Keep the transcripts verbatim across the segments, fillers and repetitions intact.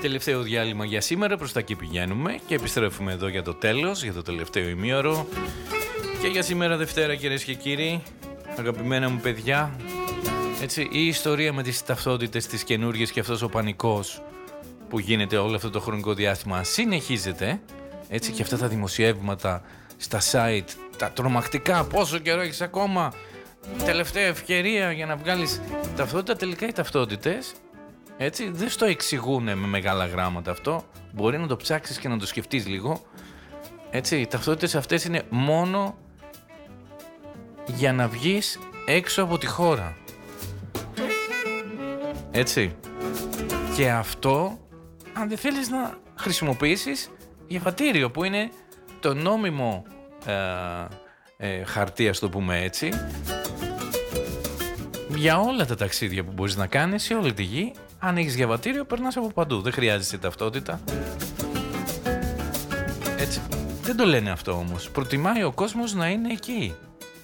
Τελευταίο διάλειμμα για σήμερα, προς τα εκεί πηγαίνουμε και επιστρέφουμε εδώ για το τέλος, για το τελευταίο ημίωρο. Και για σήμερα Δευτέρα, κυρίες και κύριοι, αγαπημένα μου παιδιά, έτσι, η ιστορία με τις ταυτότητες τις καινούργιες και αυτός ο πανικός που γίνεται όλο αυτό το χρονικό διάστημα συνεχίζεται, έτσι, και αυτά τα δημοσιεύματα στα site, τα τρομακτικά, πόσο καιρό έχεις ακόμα, τελευταία ευκαιρία για να βγάλεις ταυτότητα. Τελικά οι ταυτότητες, έτσι, δεν στο εξηγούν με μεγάλα γράμματα αυτό, μπορεί να το ψάξεις και να το σκεφτείς λίγο, έτσι, οι ταυτότητες αυτές είναι μόνο για να βγεις έξω από τη χώρα, έτσι, και αυτό αν δεν θέλεις να χρησιμοποιήσεις διαβατήριο που είναι το νόμιμο ε, ε, χαρτί, ας το πούμε έτσι, για όλα τα ταξίδια που μπορείς να κάνεις σε όλη τη γη. Αν έχεις διαβατήριο περνάς από παντού, δεν χρειάζεσαι ταυτότητα, έτσι. Δεν το λένε αυτό όμως, προτιμάει ο κόσμος να είναι εκεί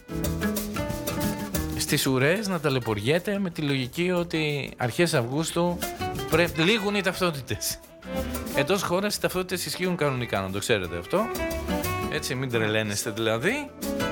στις ουρές, να ταλαιπωριέται με τη λογική ότι αρχές Αυγούστου πρέπει λήγουν οι ταυτότητες. Εντός χώρας οι ταυτότητες ισχύουν κανονικά, να το ξέρετε αυτό, έτσι, μην τρελαίνεστε δηλαδή.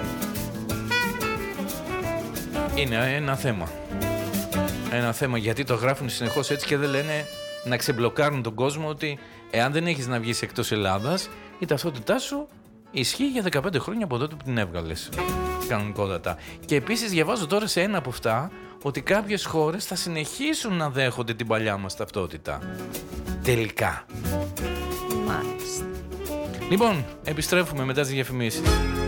Είναι ένα θέμα. Ένα θέμα, γιατί το γράφουν συνεχώς έτσι και δεν λένε, να ξεμπλοκάρουν τον κόσμο, ότι εάν δεν έχεις να βγεις εκτός Ελλάδας, η ταυτότητά σου ισχύει για δεκαπέντε χρόνια από τότε που την έβγαλες κανονικότατα. Και επίσης διαβάζω τώρα σε ένα από αυτά ότι κάποιες χώρες θα συνεχίσουν να δέχονται την παλιά μας ταυτότητα. Τελικά. Μάλιστα. Λοιπόν, επιστρέφουμε μετά τις διαφημίσεις.